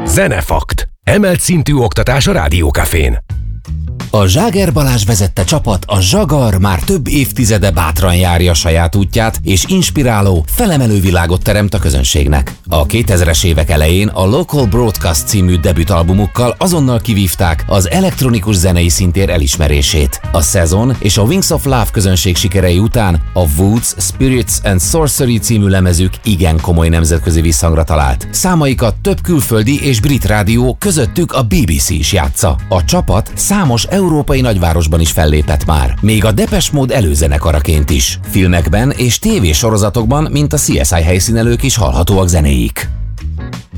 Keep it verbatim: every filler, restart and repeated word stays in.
Zenefakt. Emelt szintű oktatás a Rádiókafén. A Zságer Balázs vezette csapat, a Zsagar már több évtizede bátran járja saját útját, és inspiráló, felemelő világot teremt a közönségnek. A kétezres évek elején a Local Broadcast című debütalbumukkal azonnal kivívták az elektronikus zenei szintér elismerését. A Szezon és a Wings of Love közönség sikerei után a Woods, Spirits and Sorcery című lemezük igen komoly nemzetközi visszhangra talált. Számaikat több külföldi és brit rádió, közöttük a bé bé cé is játsza. A csapat számos európai nagyvárosban is fellépett már, még a Depeche Mode előzenekaraként is. Filmekben és tévésorozatokban, mint a cé es i helyszínelők is hallhatóak zenéik.